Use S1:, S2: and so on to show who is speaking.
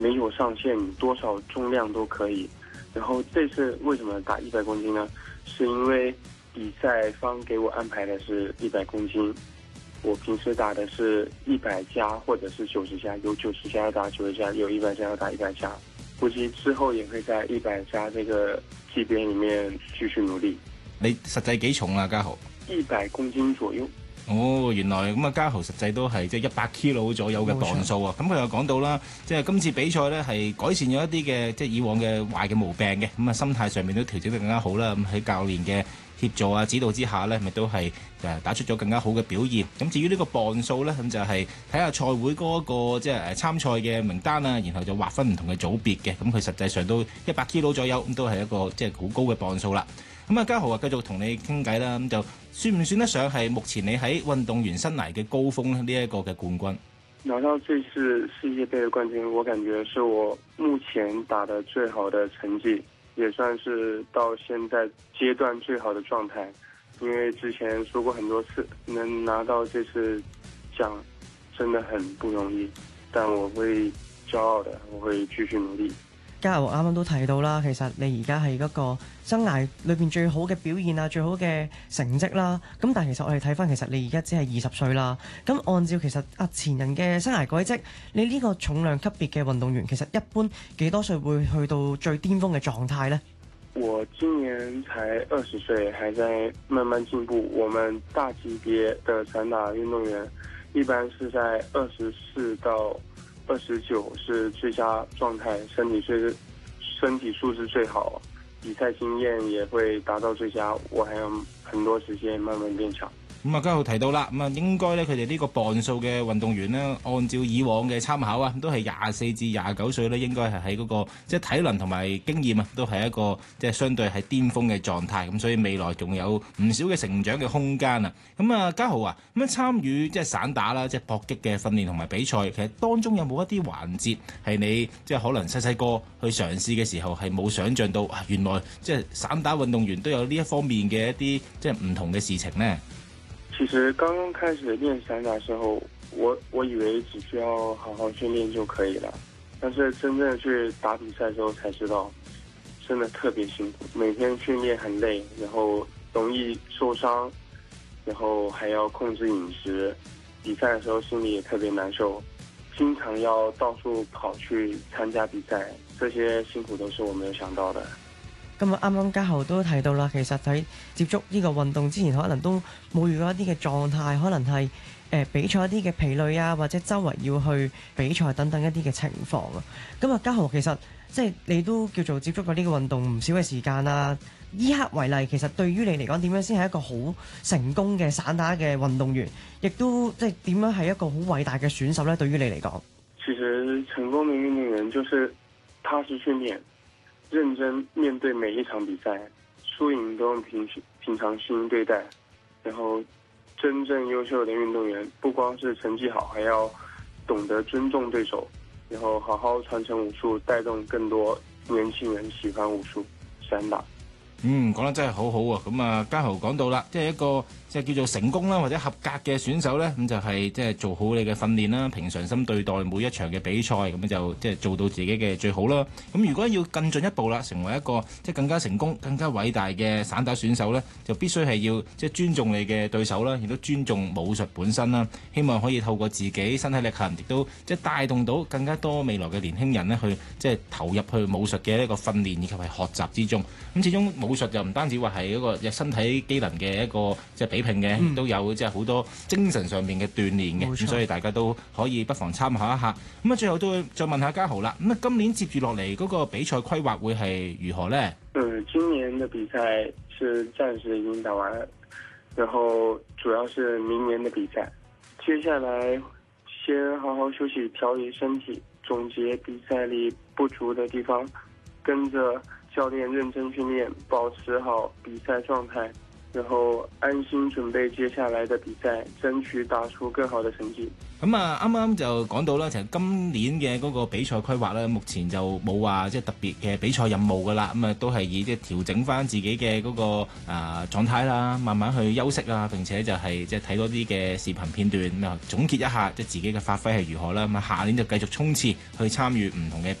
S1: 没有上限，多少重量都可以。然后这次为什么打100公斤呢？是因为比赛方给我安排的是100公斤，我平时打的是100加或者是90加，有90加要打90加，有100加要打100加。估計之後也會在100加這個級別裡面繼續努力。
S2: 你實際幾重啊，家豪
S1: ？100公斤左右。
S2: 哦，原來咁啊！家豪實際都係即係100 kg 左右嘅磅數啊！咁佢又講到啦，即係今次比賽咧係改善咗一啲嘅即係以往嘅壞嘅毛病嘅，咁啊心態上面都調整得更加好啦。咁喺教練嘅協助啊指導之下咧，咪都係打出咗更加好嘅表現。咁至於呢個磅數咧，咁就係睇下賽會嗰個即係參賽嘅名單啊，然後就劃分唔同嘅組別嘅。咁佢實際上都100 kg 左右，咁都係一個即係好高嘅磅數啦。咁啊，家豪啊，繼續同你傾偈啦。咁就算唔算得上係目前你喺運動員生涯嘅高峰呢一個嘅冠軍？
S1: 拿到這次世界盃嘅冠軍，我感覺是我目前打得最好的成績，也算是到現在階段最好的狀態。因為之前說過很多次，能拿到這次獎真的很不容易，但我會驕傲的，我會繼續努力。
S3: 家豪啱啱都提到啦，其實你而家係嗰個生涯裏邊最好嘅表現啊，最好嘅成績啦。咁但係其實我哋睇翻，其實你而家只係20歲啦。咁按照其實前人嘅生涯軌跡，你呢個重量級別嘅運動員，其實一般幾多歲會去到最巔峰嘅狀態呢？
S1: 我今年才20歲，還在慢慢進步。我們大級別的散打運動員一般是在24到29是最佳狀態，身體素質最好，比賽經驗也會達到最佳。我還有很多時間慢慢變強。
S2: 咁啊，家豪提到啦，咁啊應該咧佢哋呢個磅數嘅運動員呢，按照以往嘅參考啊，都係24至29歲咧，應該係喺嗰個即係體能同埋經驗啊，都係一個即係相對係巔峰嘅狀態。咁所以未來仲有唔少嘅成長嘅空間啊。咁啊，家豪啊，咁樣參與即係散打啦，即係搏擊嘅訓練同埋比賽，其實當中有冇一啲環節係你即係可能細細個去嘗試嘅時候係冇想像到啊，原來即係散打運動員都有呢一方面嘅一啲即係唔同嘅事情呢？
S1: 其實剛剛開始練散打的時候，我以為只需要好好訓練就可以了，但是真正去打比賽之後才知道，真的特別辛苦，每天訓練很累，然後容易受傷，然後還要控制飲食，比賽的時候心裏也特別難受，經常要到處跑去參加比賽，這些辛苦都是我沒有想到的。
S3: 咁啊，啱啱家豪都提到啦，其實喺接觸呢個運動之前，可能都冇遇過一啲嘅狀態，可能係比賽一啲嘅疲累啊，或者周圍要去比賽等等一啲嘅情況啊。咁啊，家豪其實即係你都叫做接觸過呢個運動唔少嘅時間啦。依刻為例，其實對於你嚟講，點樣先係一個好成功嘅散打嘅運動員，亦都即係點樣係一個好偉大嘅選手呢？對於你嚟講，
S1: 其實成功嘅運動員就是踏實訓練，認真面對每一場比賽，輸贏都用平常心對待。然後真正優秀的運動員，不光是成績好，還要懂得尊重對手，然後好好傳承武術，帶動更多年輕人喜歡武術散打。
S2: 講得真係好好啊！咁啊，家豪講到啦，即係一個即係叫做成功啦，或者合格嘅選手呢，咁就係即係做好你嘅訓練啦，平常心對待每一場嘅比賽，咁就即係做到自己嘅最好啦。咁如果要更進一步啦，成為一個即係更加成功、更加偉大嘅散打選手呢，就必須係要即係尊重你嘅對手啦，亦都尊重武術本身啦。希望可以透過自己身體力行，亦都即係帶動到更加多未來嘅年輕人呢，去即係投入去武術嘅一個訓練以及係學習之中。咁始終武術就唔單止話係一個身體機能嘅一個即係比拼嘅，亦都有即係好多精神上面嘅鍛鍊嘅，咁所以大家都可以不妨參考一下。咁啊，最後都會再問下家豪啦。咁啊，今年接住落嚟嗰個比賽規劃會係如何呢？
S1: 今年的比賽是暫時已經打完了，然後主要是明年的比賽。接下來先好好休息，調理身體，總結比賽裡不足的地方，跟着教練認真訓練，保持好比賽狀態， 然後安心準備接下來的比賽，爭取打出更好的成績。
S2: 咁啊，啱啱就講到啦，其實今年嘅嗰個比賽規劃咧，目前就冇話即係特別嘅比賽任務噶啦，咁啊都係以即係調整翻自己嘅嗰個狀態啦，慢慢去休息啊，並且就係即係睇多啲嘅視頻片段，咁啊總結一下即係自己嘅發揮係如何啦，咁啊下年就繼續衝刺去參與唔同嘅